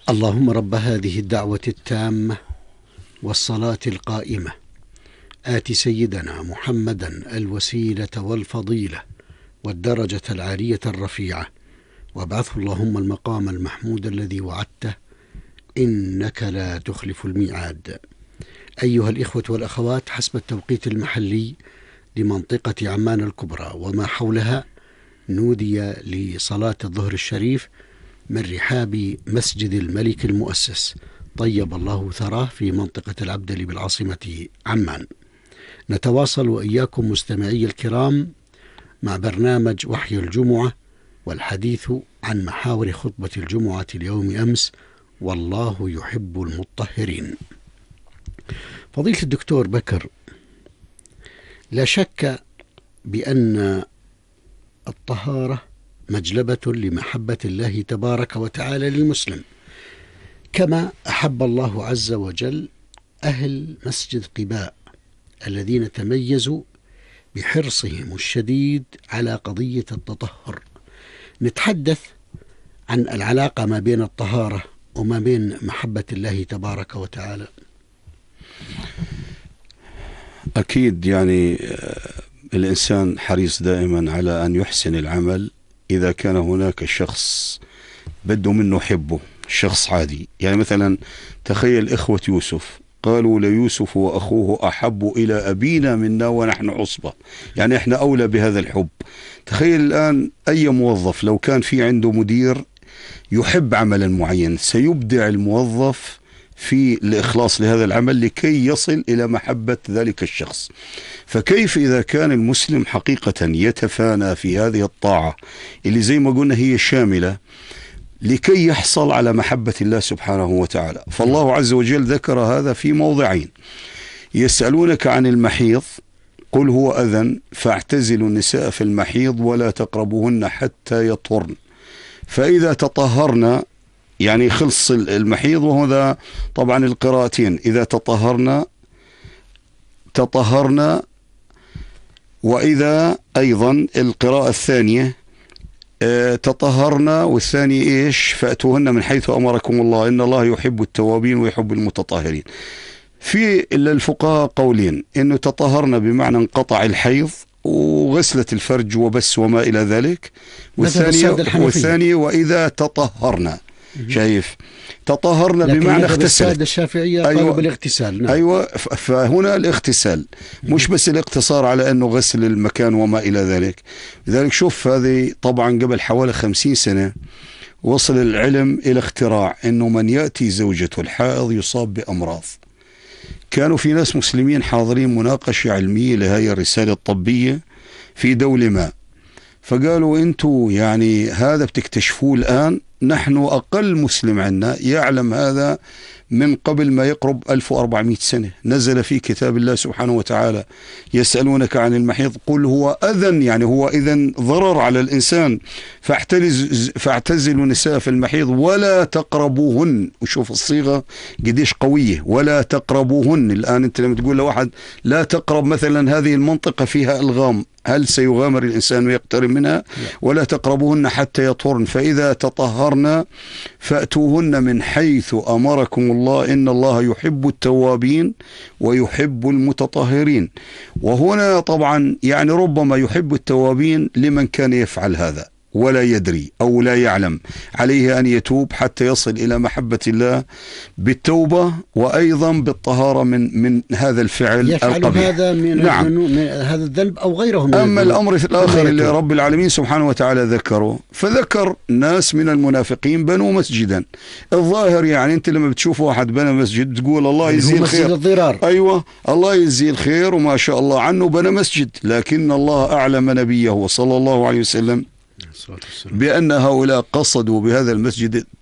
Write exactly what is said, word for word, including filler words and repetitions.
اللهم رب هذه الدعوة التامة والصلاة القائمة آت سيدنا محمدا الوسيلة والفضيلة والدرجة العالية الرفيعة وابعثه اللهم المقام المحمود الذي وعدته إنك لا تخلف الميعاد. أيها الإخوة والأخوات، حسب التوقيت المحلي لمنطقة عمان الكبرى وما حولها نودي لصلاة الظهر الشريف من رحاب مسجد الملك المؤسس طيب الله ثراه في منطقة العبدلي بالعاصمة عمان. نتواصل وإياكم مستمعي الكرام مع برنامج وحي الجمعة والحديث عن محاور خطبة الجمعة اليوم أمس، والله يحب المطهرين. فضيلة الدكتور بكر، لا شك بأن الطهارة مجلبة لمحبة الله تبارك وتعالى للمسلم، كما أحب الله عز وجل أهل مسجد قباء الذين تميزوا بحرصهم الشديد على قضية التطهر. نتحدث عن العلاقة ما بين الطهارة وما بين محبة الله تبارك وتعالى. أكيد يعني الإنسان حريص دائما على أن يحسن العمل إذا كان هناك شخص بده منه حبه، شخص عادي. يعني مثلا تخيل إخوة يوسف، قالوا ليوسف وأخوه أحب إلى أبينا منا ونحن عصبة، يعني إحنا أولى بهذا الحب. تخيل الآن أي موظف لو كان في عنده مدير يحب عملا معين، سيبدع الموظف في الإخلاص لهذا العمل لكي يصل إلى محبة ذلك الشخص. فكيف إذا كان المسلم حقيقة يتفانى في هذه الطاعة اللي زي ما قلنا هي شاملة لكي يحصل على محبة الله سبحانه وتعالى؟ فالله عز وجل ذكر هذا في موضعين: يسألونك عن المحيض قل هو أذى فاعتزلوا النساء في المحيض ولا تقربوهن حتى يطهرن، فإذا تطهرن يعني خلص المحيض، وهذا طبعا القراءتين، إذا تطهرنا تطهرنا، وإذا أيضا القراءة الثانية اه تطهرنا، والثاني إيش؟ فأتوهن من حيث أمركم الله إن الله يحب التوابين ويحب المتطهرين. في الفقهاء قولين: إنه تطهرنا بمعنى انقطع الحيض وغسلة الفرج وبس وما إلى ذلك، والثانية والثانية وإذا تطهرنا. شايف؟ تطهرنا بمعنى اغتسلت. الشافعية قالوا أيوة بالاغتسال. نعم. أيوة، فهنا الاغتسال مش بس الاقتصار على أنه غسل المكان وما إلى ذلك. لذلك شوف، هذه طبعا قبل حوالي خمسين سنة وصل العلم إلى اختراع أنه من يأتي زوجته الحائض يصاب بأمراض. كانوا في ناس مسلمين حاضرين مناقشة علمية لهذه الرسالة الطبية في دولة ما، فقالوا أنتوا يعني هذا بتكتشفوه الآن، نحن أقل مسلم عنا يعلم هذا من قبل ما يقرب ألف وأربعمائة سنة. نزل في كتاب الله سبحانه وتعالى: يسألونك عن المحيض قل هو أذى، يعني هو إذن ضرر على الإنسان، فاعتز فاعتزلوا النساء في المحيض ولا تقربوهن. وشوف الصيغة قديش قوية، ولا تقربوهن. الآن أنت لما تقول لواحد لا تقرب مثلا هذه المنطقة فيها إلغام، هل سيغامر الإنسان ويقترب منها؟ ولا تقربوهن حتى يطهرن، فإذا تطهرن فأتوهن من حيث أمركم الله إن الله يحب التوابين ويحب المتطهرين. وهنا طبعا يعني ربما يحب التوابين لمن كان يفعل هذا ولا يدري أو لا يعلم، عليه أن يتوب حتى يصل إلى محبة الله بالتوبة وأيضا بالطهارة من من هذا الفعل يفعل القبيح. هذا من, نعم. من هذا الذنب أو غيره من أما الأمر الآخر اللي رب العالمين سبحانه وتعالى ذكره، فذكر ناس من المنافقين بنوا مسجدا. الظاهر يعني أنت لما بتشوف واحد بنى مسجد تقول الله يجزيه الخير. الضرار. أيوة، الله يجزيه الخير وما شاء الله عنه بنى مسجد، لكن الله أعلم نبيه صلى الله عليه وسلم بأن هؤلاء قصدوا بهذا المسجد